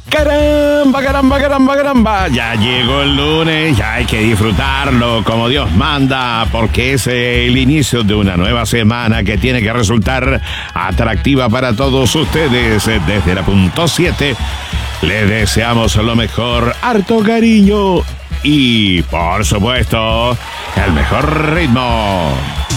Caramba, caramba, caramba, caramba. Ya llegó el lunes, ya hay que disfrutarlo como Dios manda, porque es el inicio de una nueva semana que tiene que resultar atractiva para todos ustedes. Desde la punto 7 les deseamos lo mejor, harto cariño y, por supuesto, el mejor ritmo.